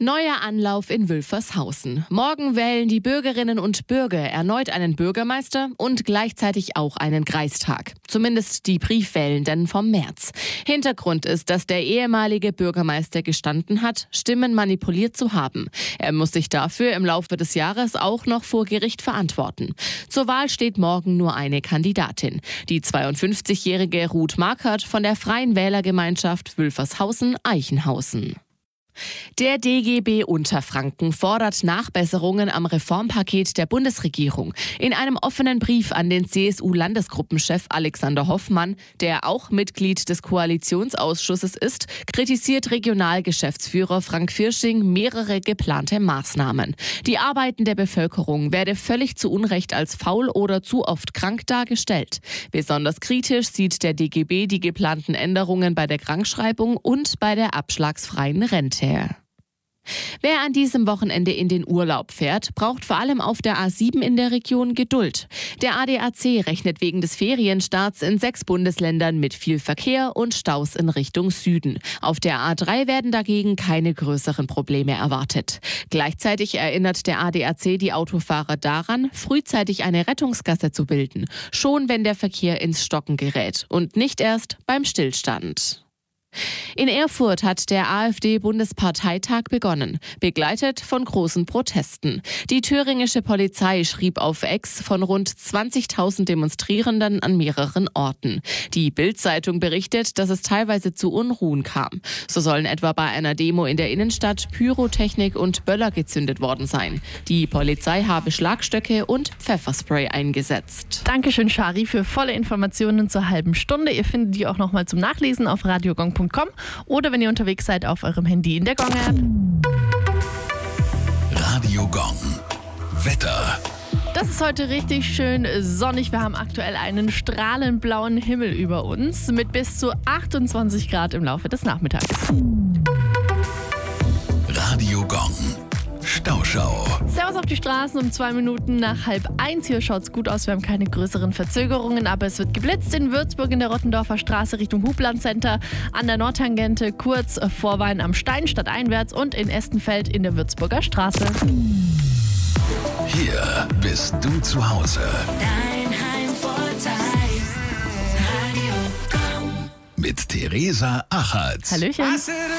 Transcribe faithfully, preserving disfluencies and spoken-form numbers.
Neuer Anlauf in Wülfershausen. Morgen wählen die Bürgerinnen und Bürger erneut einen Bürgermeister und gleichzeitig auch einen Kreistag. Zumindest die Briefwählenden vom März. Hintergrund ist, dass der ehemalige Bürgermeister gestanden hat, Stimmen manipuliert zu haben. Er muss sich dafür im Laufe des Jahres auch noch vor Gericht verantworten. Zur Wahl steht morgen nur eine Kandidatin. Die zweiundfünfzigjährige Ruth Markert von der Freien Wählergemeinschaft Wülfershausen-Eichenhausen. Der D G B Unterfranken fordert Nachbesserungen am Reformpaket der Bundesregierung. In einem offenen Brief an den C S U-Landesgruppenchef Alexander Hoffmann, der auch Mitglied des Koalitionsausschusses ist, kritisiert Regionalgeschäftsführer Frank Firsching mehrere geplante Maßnahmen. Die Arbeiten der Bevölkerung werde völlig zu Unrecht als faul oder zu oft krank dargestellt. Besonders kritisch sieht der D G B die geplanten Änderungen bei der Krankschreibung und bei der abschlagsfreien Rente. Wer an diesem Wochenende in den Urlaub fährt, braucht vor allem auf der A sieben in der Region Geduld. Der A D A C rechnet wegen des Ferienstarts in sechs Bundesländern mit viel Verkehr und Staus in Richtung Süden. Auf der A drei werden dagegen keine größeren Probleme erwartet. Gleichzeitig erinnert der A D A C die Autofahrer daran, frühzeitig eine Rettungsgasse zu bilden, schon wenn der Verkehr ins Stocken gerät und nicht erst beim Stillstand. In Erfurt hat der AfD-Bundesparteitag begonnen, begleitet von großen Protesten. Die thüringische Polizei schrieb auf X von rund zwanzigtausend Demonstrierenden an mehreren Orten. Die Bild-Zeitung berichtet, dass es teilweise zu Unruhen kam. So sollen etwa bei einer Demo in der Innenstadt Pyrotechnik und Böller gezündet worden sein. Die Polizei habe Schlagstöcke und Pfefferspray eingesetzt. Dankeschön, Shari, für volle Informationen zur halben Stunde. Ihr findet die auch nochmal zum Nachlesen auf radiogong punkt com oder wenn ihr unterwegs seid auf eurem Handy in der Gong-App. Radio Gong. Wetter. Das ist heute richtig schön sonnig. Wir haben aktuell einen strahlend blauen Himmel über uns mit bis zu achtundzwanzig Grad im Laufe des Nachmittags. Radio Gong. Stauschau. Servus auf die Straßen um zwei Minuten nach halb eins. Hier schaut's gut aus, wir haben keine größeren Verzögerungen, aber es wird geblitzt in Würzburg in der Rottendorfer Straße Richtung Hubland Center, an der Nordtangente kurz vor Wein am Stein stadteinwärts und in Estenfeld in der Würzburger Straße. Hier bist du zu Hause. Dein Heimvorteil. Radio Gong. Mit Theresa Achatz. Hallöchen.